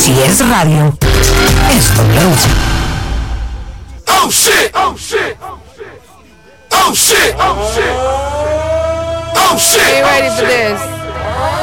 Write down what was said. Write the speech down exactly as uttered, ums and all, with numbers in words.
Si es radio, es W. Oh shit! Oh shit! Oh shit! Oh shit! Oh shit! Get ready for this.